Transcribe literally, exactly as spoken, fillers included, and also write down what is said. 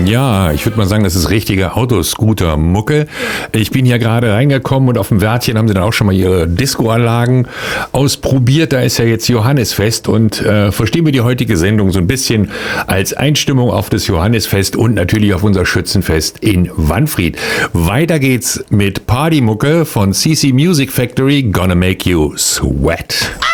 Ja, ich würde mal sagen, das ist richtige Autoscooter-Mucke. Ich bin hier gerade reingekommen und auf dem Wörtchen haben sie dann auch schon mal ihre Disco-Anlagen ausprobiert. Da ist ja jetzt Johannisfest und äh, verstehen wir die heutige Sendung so ein bisschen als Einstimmung auf das Johannisfest und natürlich auf unser Schützenfest in Wanfried. Weiter geht's mit Partymucke von C C Music Factory, Gonna Make You Sweat.